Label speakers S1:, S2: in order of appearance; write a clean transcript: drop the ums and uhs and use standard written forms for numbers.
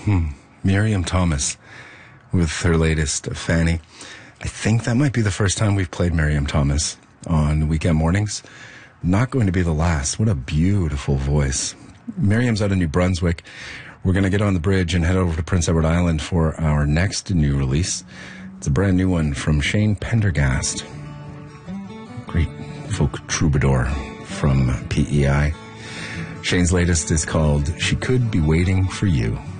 S1: Miriam Thomas with her latest, Fanny. I think that might be the first time we've played Miriam Thomas on weekend mornings. Not going to be the last. What a beautiful voice. Miriam's out of New Brunswick. We're going to get on the bridge and head over to Prince Edward Island for our next new release. It's a brand new one from Shane Pendergast. Great folk troubadour from PEI. Shane's latest is called She Could Be Waiting for You.